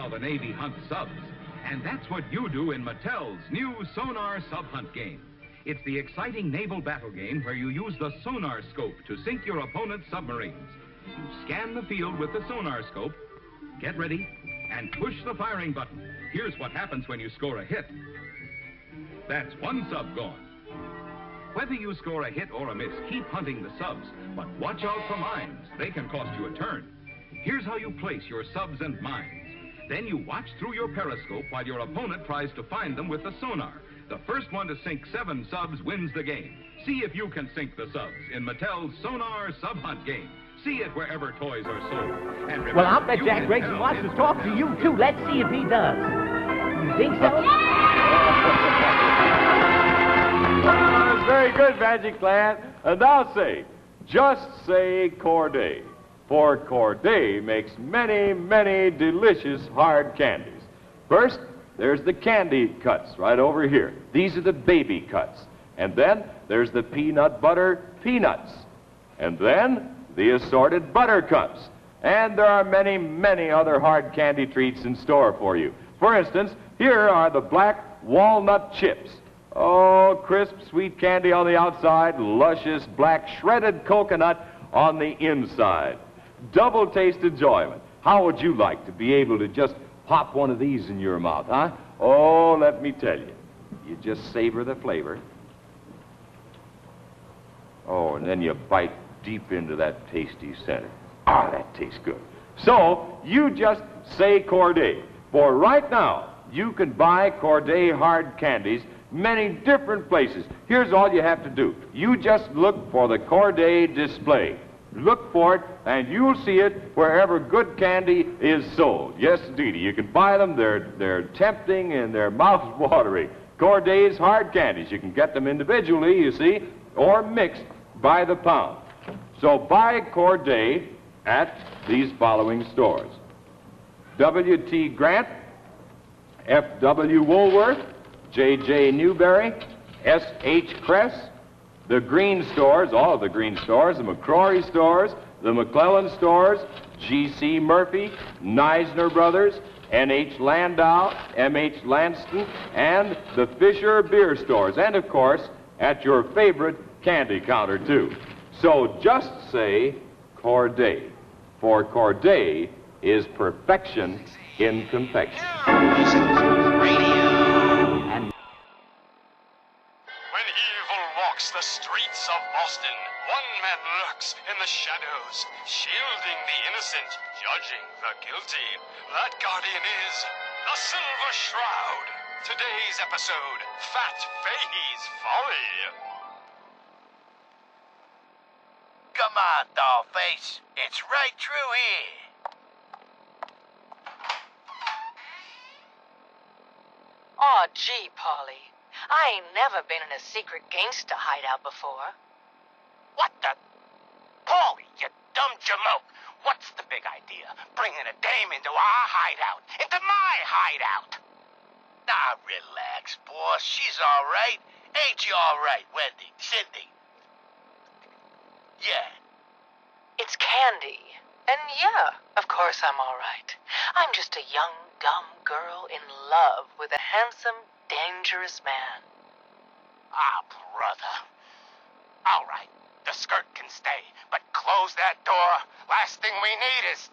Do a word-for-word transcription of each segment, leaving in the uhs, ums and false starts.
how the Navy hunts subs. And that's what you do in Mattel's new Sonar Sub Hunt game. It's the exciting naval battle game where you use the sonar scope to sink your opponent's submarines. You scan the field with the sonar scope, get ready, and push the firing button. Here's what happens when you score a hit. That's one sub gone. Whether you score a hit or a miss, keep hunting the subs, but watch out for mines. They can cost you a turn. Here's how you place your subs and mines. Then you watch through your periscope while your opponent tries to find them with the sonar. The first one to sink seven subs wins the game. See if you can sink the subs in Mattel's Sonar Sub Hunt game. See it wherever toys are sold. And remember, well, I'll bet Jack Gregson wants to talk to you, too. Let's see if he does. You think so? Uh, very good, Magic Clan. And now say, just say Corday. For Corday makes many, many delicious hard candies. First, there's the candy cuts right over here. These are the baby cuts. And then there's the peanut butter peanuts. And then the assorted buttercups. And there are many, many other hard candy treats in store for you. For instance, here are the black walnut chips. Oh, crisp, sweet candy on the outside, luscious black shredded coconut on the inside. Double taste enjoyment. How would you like to be able to just pop one of these in your mouth, huh? Oh, let me tell you. You just savor the flavor. Oh, and then you bite deep into that tasty center. Ah, that tastes good. So, you just say Corday. For right now, you can buy Corday hard candies many different places. Here's all you have to do. You just look for the Corday display. Look for it, and you'll see it wherever good candy is sold. Yes, indeed. You can buy them. They're, they're tempting and they're mouth-watering. Corday's hard candies. You can get them individually, you see, or mixed by the pound. So buy Corday at these following stores: W T Grant, F W Woolworth, J J Newberry, S H Kress, the Green stores, all of the Green stores, the McCrory stores, the McClellan stores, G C Murphy, Neisner Brothers, N H Landau, M H Lanston, and the Fisher beer stores, and of course, at your favorite candy counter, too. So just say Corday, for Corday is perfection in confection. The streets of Boston, one man lurks in the shadows, shielding the innocent, judging the guilty. That guardian is the Silver Shroud. Today's episode, Fat Fahey's Folly. Come on, Dollface. It's right through here. Aw, gee, Polly. I ain't never been in a secret gangsta hideout before. What the? Paulie, you dumb jamoke. What's the big idea? Bringing a dame into our hideout. Into my hideout. Now, relax, boss. She's all right. Ain't you all right, Wendy? Cindy? Yeah. It's Candy. And yeah, of course I'm all right. I'm just a young, dumb girl in love with a handsome, dangerous man. Ah, brother. All right, the skirt can stay, but close that door. Last thing we need is...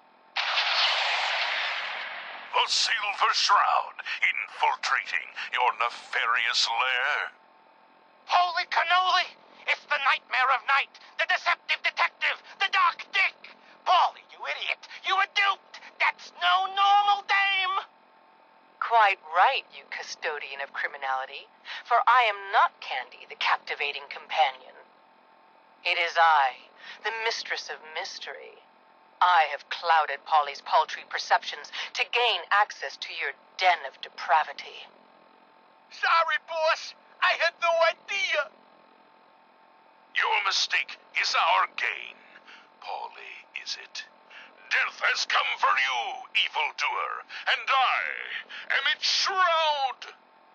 The Silver Shroud, infiltrating your nefarious lair. Holy cannoli! It's the nightmare of night, the deceptive detective, the dark dick! Paulie, you idiot! You were duped! That's no normal dame! Quite right, you custodian of criminality, for I am not Candy, the captivating companion. It is I, the mistress of mystery. I have clouded Polly's paltry perceptions to gain access to your den of depravity. Sorry, boss. I had no idea. Your mistake is our gain. Polly, is it? Death has come for you, evildoer, and I am its shroud.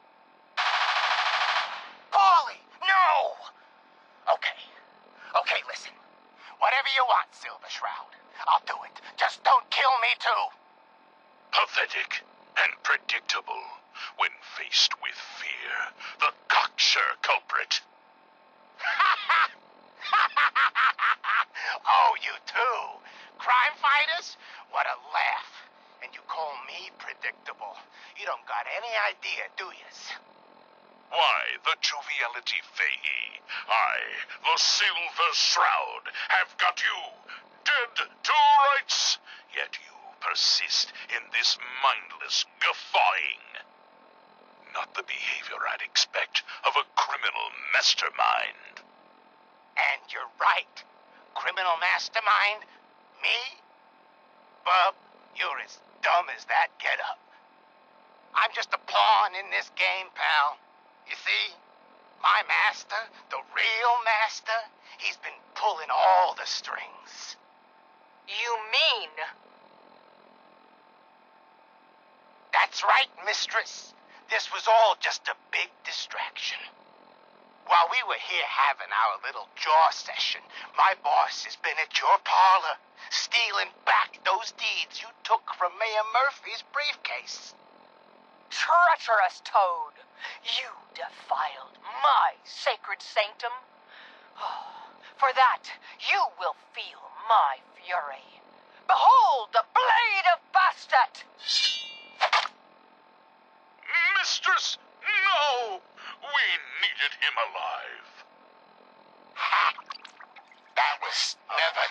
Paulie, no! Okay, okay, listen. Whatever you want, Silver Shroud. I'll do it. Just don't kill me, too. A pathetic and predictable when faced with fear. The cocksure culprit. Oh, you too? Crime fighters? What a laugh. And you call me predictable. You don't got any idea, do yous? Why, the joviality Fahey, I, the Silver Shroud, have got you dead to rights. Yet you persist in this mindless guffawing. Not the behavior I'd expect of a criminal mastermind. And you're right. Criminal mastermind? Me? Bub, you're as dumb as that getup. I'm just a pawn in this game, pal. You see, my master, the real master, he's been pulling all the strings. You mean? That's right, mistress. This was all just a big distraction. While we were here having our little jaw session, my boss has been at your parlor, stealing back those deeds you took from Mayor Murphy's briefcase. Treacherous Toad! You defiled my sacred sanctum. For that, you will feel my fury. Behold the blade of Bastet! Mistress, no! We needed him alive. Ha! That was never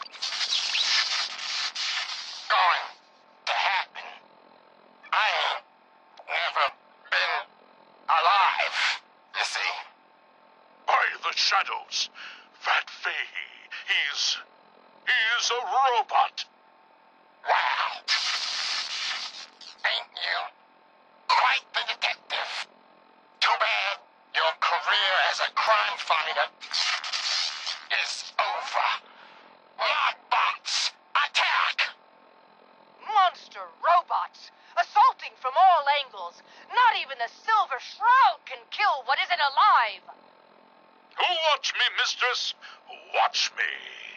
going to happen. I ain't never been alive, you see. By the shadows, Fat Fahey, he's... he's a robot. Wow. Ain't you quite the detective? Too bad your career as a crime fighter is over. Modbots, attack! Monster robots, assaulting from all angles. Not even the Silver Shroud can kill what isn't alive. Watch me, mistress. Watch me.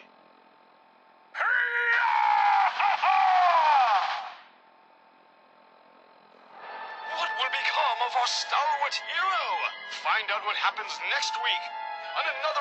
What will become of our stalwart hero? Find out what happens next week on another